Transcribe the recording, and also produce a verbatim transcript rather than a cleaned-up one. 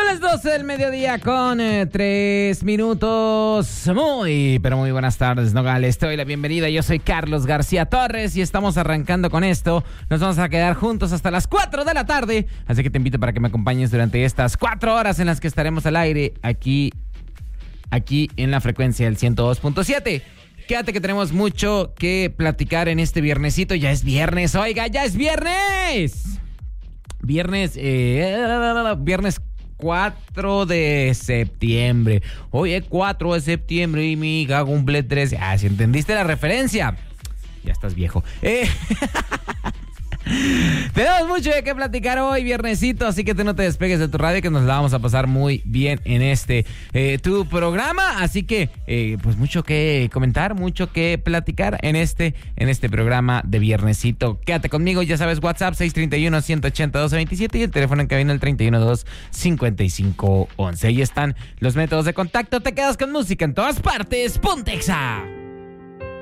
las doce del mediodía con eh, tres minutos. Muy, pero muy buenas tardes, Nogales. Te doy la bienvenida. Yo soy Carlos García Torres y estamos arrancando con esto. Nos vamos a quedar juntos hasta las cuatro de la tarde. Así que te invito para que me acompañes durante estas cuatro horas en las que estaremos al aire aquí, aquí en la frecuencia del ciento dos punto siete. Quédate que tenemos mucho que platicar en este viernesito. Ya es viernes, oiga, ya es viernes. Viernes, eh, viernes cuatro de septiembre. Hoy es cuatro de septiembre y mi hija cumple trece. Ah, si entendiste la referencia. Ya estás viejo. Eh... Tenemos mucho de qué platicar hoy, viernesito, así que tú no te despegues de tu radio, que nos la vamos a pasar muy bien en este eh, tu programa. Así que, eh, pues mucho que comentar, mucho que platicar en este, en este programa de viernesito. Quédate conmigo, ya sabes, WhatsApp seis tres uno, uno ocho cero, doce veintisiete y el teléfono en cabina el treinta y uno dos, cincuenta y cinco once. Ahí están los métodos de contacto. Te quedas con música en todas partes. ¡Pontexa!